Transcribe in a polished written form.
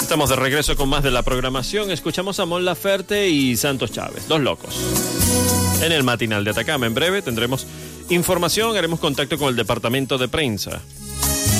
Estamos de regreso con más de la programación. Escuchamos a Mon Laferte y Santos Chávez, Dos Locos. En el matinal de Atacama, en breve tendremos información, haremos contacto con el departamento de prensa.